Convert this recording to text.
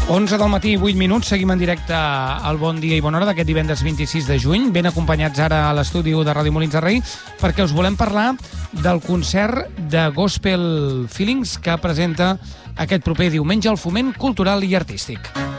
11 del matí, 8 minuts, seguim en directe al Bon Dia i Bona Hora d'aquest divendres 26 de juny, ben acompanyats ara a l'estudi de Ràdio Molins de Rei, perquè us volem parlar del concert de Gospel Feelings que presenta aquest proper diumenge al Foment Cultural i Artístic.